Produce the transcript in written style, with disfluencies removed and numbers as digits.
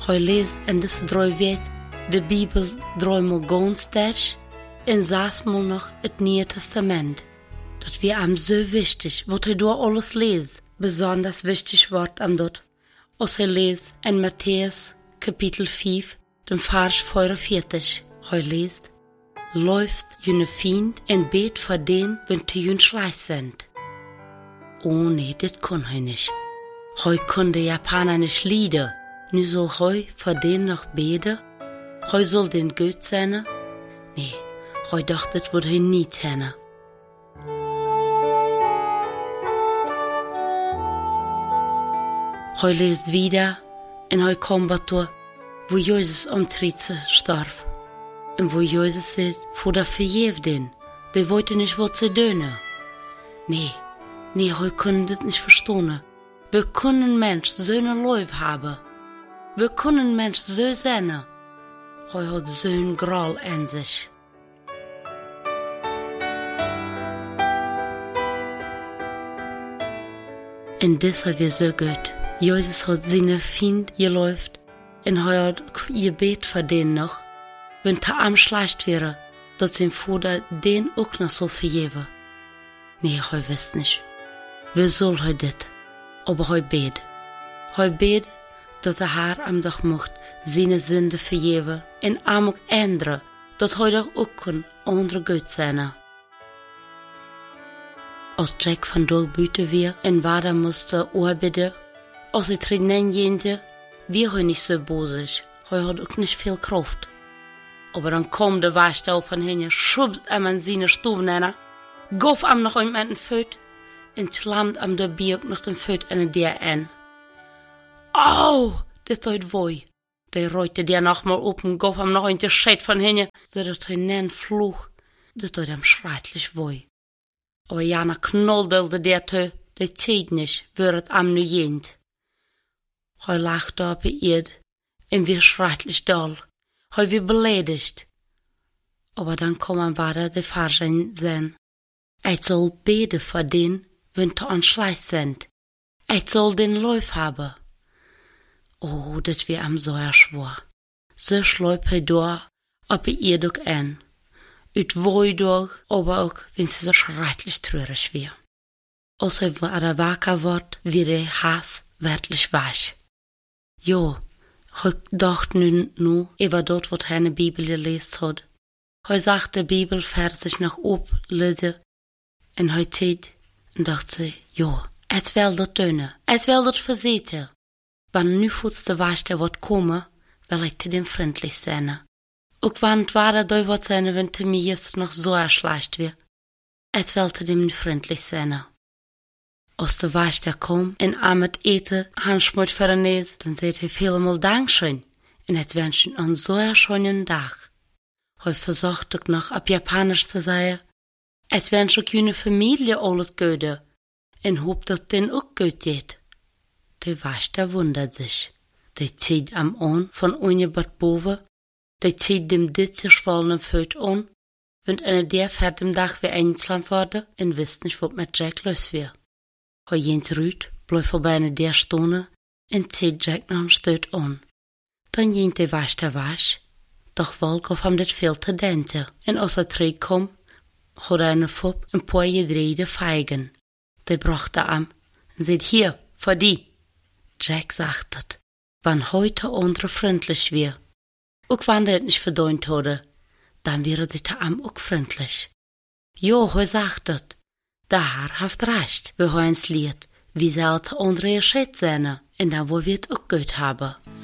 Hij leest in deze 3 weken de Bibel 3 maal ganz durch en 6 maal nog het Nieuwe Testament. Dat wir am so wichtig, wat hij door alles leest. Besonders wichtig wordt am dat, als hij leest in Matthäus Kapitel 5, den Vers 44. Hij leest, läuft jene Feind en bet voor den, wenn te jun schlecht sind. Oh nee, dit kon hij nicht. Hij kon de Japaner nicht lieden. Nu soll hij voor den noch beten? Hij soll den gut sein? Nee, hij dacht, dit wordt hij niet zijn. Hij leest wieder en hij komt bij wo Jezus am Trize starf. En wo Jezus zegt, voor dat vergeefden, die wollten nicht wat ze doen. Nee, hij kon dit nicht verstehen. Wir können Mensch so ein Leben haben. Wir können Mensch so sein. Er hat so ein Groll in sich. Und deshalb ist so gut. Jesus hat seine Feinde geläuft und er hat gebet für den noch, wenn er am schlecht wäre, dass sein Vater den auch noch so vergeben. Nee, er weiß nicht. Wie soll er das? Aber hij beet. Hij beet dat de Herr am dag mocht zijn Sünde vergeven en am ook ändern, dat hij doch ook kon andere gut zijn. Als Jack van door buiten weer en vader moest arbeiden, als hij trainen jende, wie hij niet zo bozig. Hij had ook niet veel kracht. Aber dan kwam de waarstel van hen, schubst am an zijn stoven, gof am nog een met een voet, en slamt am de bier nog den voet en der aan. Au, dit doet woi. Die roite der nog maar op en gaf am nog een te scheid van hen, zodat hij nen vloog. Dit doet am schreitlich woi. Aber Jana knoldelde der te, die tijd niet, waar het am nu jent. Hij lag daar bij eerd, en weer schreitlich dol. Hij weer beledigd. Aber dan kwam vader de Farschen zijn. Hij zal beden voor den, wenn te anschleiß sind. Ich soll den Lauf haben. Oh, das wär am so schwor. So schläup he door, ob ihr doch an. Ut woi doch, aber auch, wenn sie so schrecklich traurig wär. Als er wacker wird, wird der Hass wirklich weich. Jo, he dacht nu, über dort, wat hij in de Bibel gelesen hat. He sagt de Bibelvers sich noch opleden, en he zegt, en dacht ze, jo, het wil dat doen, het wil dat verzeten. Wanneer nu voetste waste wat komen, wil ik te dem vriendelijk zijn. Ook wanneer het waar dat wat zijn, wenn te mij jest nog zo erschleicht weer. Het wil te dem vriendelijk zijn. Als de waste komt en aan het eten handschmut verneest, dan zegt hij vielmaal dankschön en het wenscht een zo schönen dag. Hij verzocht ook nog op Japanisch te zeggen, het wenscht ook jullie familie al het goede. En hoop dat den ook gut geht. De Wachter wundert sich. De zieht am Ohren von unje bad boven. De zieht dem dit geschwollenen Föt an. Wenn eine der fährt im Dach wie eingeslammt wurde und wisst nicht, wat mit Jack los wär. Hij jens rüht, bleibt vorbei eine der Stunde und zieht Jack noch ein Stöt an. Dann jent de Wachter wasch. Doch wolk auf ham dit veel te denken. En als er terugkom, had hij een fop een paar gedreide feigen. Die brachte am und sagt, hier, für die. Jack sagt het, wann heute andere freundlich wär. Ook wann der nicht verdient hatte, dann wäre der am auch freundlich. Jo, hij sagt het, der Herr haft recht, wie hij uns liet, wie soll der andere gescheit sein, und dann wo wird auch gut haben.